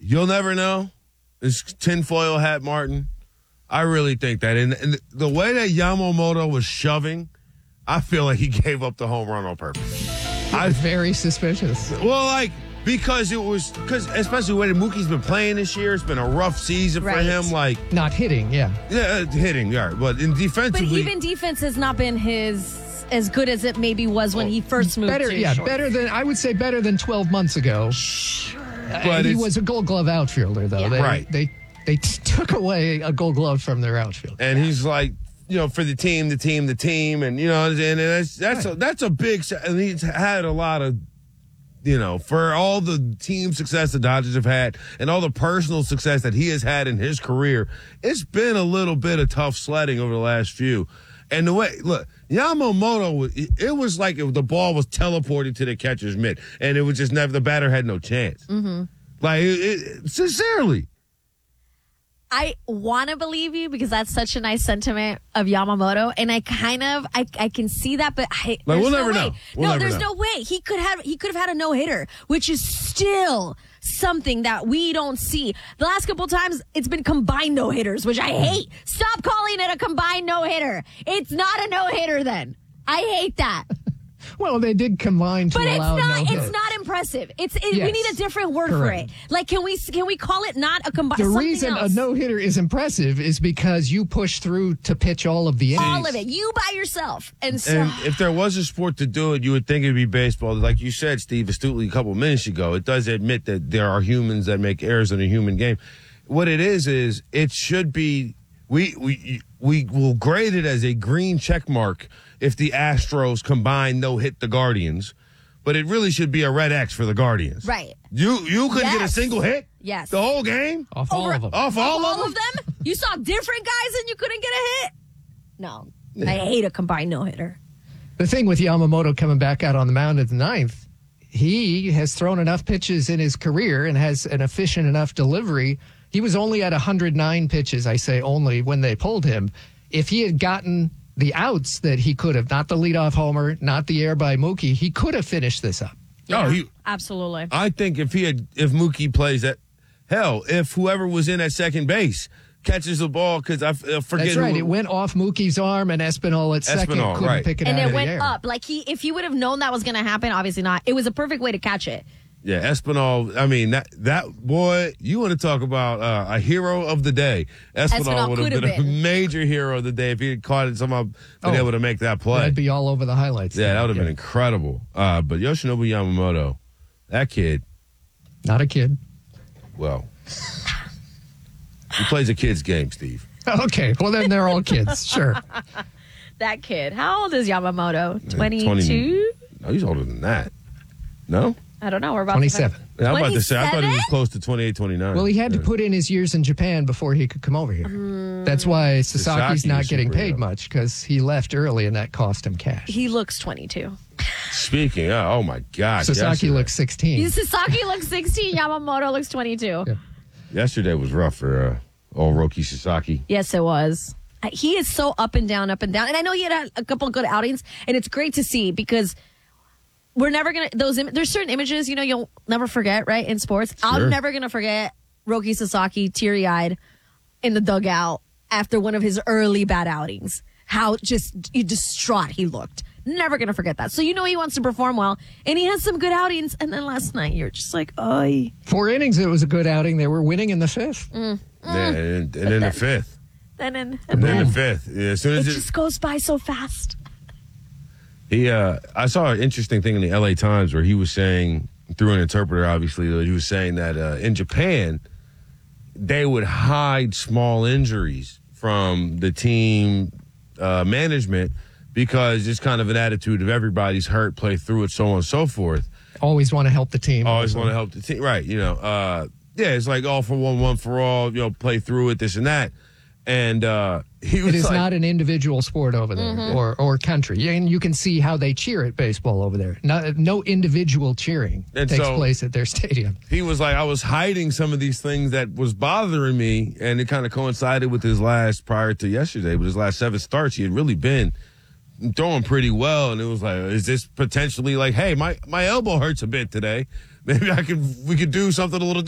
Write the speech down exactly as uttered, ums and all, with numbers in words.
you'll never know. It's tinfoil hat Martin. I really think that. And, and the way that Yamamoto was shoving, I feel like he gave up the home run on purpose. I very suspicious. Well, like, because it was, because especially when Mookie's been playing this year, it's been a rough season right. for him. Like, not hitting, yeah. Yeah, hitting, yeah. But in defensively. But even defense has not been his as good as it maybe was when he first moved better, to Yeah, short. better than, I would say better than twelve months ago. But he was a Gold Glove outfielder, though. Yeah. They, right. They, they t- took away a Gold Glove from their outfield. And he's like, you know, for the team, the team, the team. And, you know, and that's, that's, right. a, that's a big, and he's had a lot of, you know, for all the team success the Dodgers have had and all the personal success that he has had in his career, it's been a little bit of tough sledding over the last few. And the way, look, Yamamoto, it was like if the ball was teleported to the catcher's mitt, and it was just never, the batter had no chance. Mm-hmm. Like, it, it, sincerely. I want to believe you because that's such a nice sentiment of Yamamoto, and I kind of I, I can see that, but I, Like, there's we'll no never way. know. We'll no, never there's know. no way he could have he could have had a no hitter, which is still something that we don't see. The last couple times it's been combined no hitters, which I hate. Stop calling it a combined no hitter. It's not a no hitter. Then I hate that. Well, they did combine to But it's allow not. no It's hit. not impressive. It's. It, Yes. We need a different word Correct. for it. Like, can we? Can we call it not a combined? The reason else? a no-hitter is impressive is because you push through to pitch all of the innings. all of it, you by yourself, and so. And if there was a sport to do it, you would think it'd be baseball. Like you said, Steve, astutely a couple minutes ago, it does admit that there are humans that make errors in a human game. What it is, is it should be, we we we will grade it as a green check mark if the Astros combined no hit the Guardians, but it really should be a red X for the Guardians. Right. You you couldn't get a Yes. single hit? Yes. The whole game? Off all Over- of them. Off all, all of them? of them? You saw different guys and you couldn't get a hit? No. I hate a combined no-hitter. The thing with Yamamoto coming back out on the mound at the ninth, he has thrown enough pitches in his career and has an efficient enough delivery. He was only at one hundred nine pitches, I say only, when they pulled him. If he had gotten the outs that he could have, not the leadoff homer, not the air by Mookie, he could have finished this up. No, he, Absolutely. I think if he had, if Mookie plays that, hell, if whoever was in at second base catches the ball, because I, I forget That's right. who, It went off Mookie's arm, and Espinal at second Espinal, couldn't right. pick it And out it of went the air. up. Like, he, if he would have known that was going to happen, obviously not. It was a perfect way to catch it. Yeah, Espinal. I mean, that that boy. You want to talk about uh, a hero of the day? Espinal, Espinal would have could been, have a been. major hero of the day if he had caught it somehow, been Oh. able to make that play. That'd be all over the highlights. yeah, there. that would have been incredible. Uh, but Yoshinobu Yamamoto, that kid. Not a kid. Well, he plays a kid's game, Steve. Okay, well then they're all kids. Sure. That kid. How old is Yamamoto? twenty twenty-two? No, he's older than that. No, I don't know. We're about twenty-seven. to find- yeah, I'm about to say. I thought he was twenty-seven? close to twenty-eight, twenty-nine. Well, he had to Yeah. put in his years in Japan before he could come over here. That's why Sasaki's Sasaki not is getting super paid young. much because he left early and that cost him cash. He looks twenty-two. Speaking. Of, oh my God. Sasaki yesterday- looks sixteen. Sasaki looks sixteen. Yamamoto looks twenty-two. Yeah. Yesterday was rough for uh, old Roki Sasaki. Yes, it was. Uh, He is so up and down, up and down. And I know he had a, a couple of good outings, and it's great to see because we're never going to, those, Im- there's certain images, you know, you'll never forget, right, in sports. Sure. I'm never going to forget Roki Sasaki teary-eyed in the dugout after one of his early bad outings. How just distraught he looked. Never going to forget that. So you know he wants to perform well, and he has some good outings. And then last night, you're just like, oh. Four innings, it was a good outing. They were winning in the fifth. Mm. Yeah, and, and then the fifth. Then and, And and then then the fifth. Yeah, as soon it as it, just goes by so fast. he, uh, I saw an interesting thing in the L A Times where he was saying, through an interpreter, obviously, that he was saying that uh, in Japan, they would hide small injuries from the team uh, management because it's kind of an attitude of everybody's hurt, play through it, so on and so forth. Always want to help the team. Always also. want to help the team. Right, you know, uh, yeah, it's like all for one, one for all, you know, play through it, this and that. And uh, he was It is like, not an individual sport over there Mm-hmm. or, or country. And you can see how they cheer at baseball over there. No, no individual cheering And takes so- place at their stadium. he was like, I was hiding some of these things that was bothering me, and it kind of coincided with his last, prior to yesterday, with his last seven starts, he had really been throwing pretty well, and it was like, is this potentially like, hey, my, my elbow hurts a bit today. Maybe I could, we could do something a little